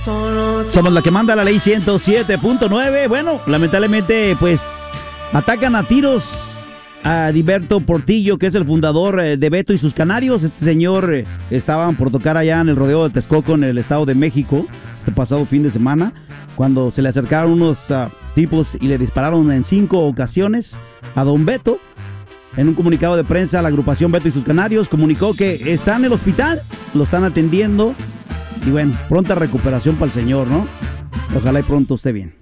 Somos la que manda la ley 107.9. Bueno, lamentablemente, pues, atacan a tiros a Diberto Portillo, que es el fundador de Beto y sus Canarios. Este señor estaban por tocar allá en el rodeo de Texcoco, en el Estado de México, este pasado fin de semana, cuando se le acercaron unos tipos y le dispararon en 5 ocasiones a don Beto. En un comunicado de prensa, la agrupación Beto y sus Canarios comunicó que está en el hospital, lo están atendiendo. Y bueno, pronta recuperación para el señor, ¿no? Ojalá y pronto esté bien.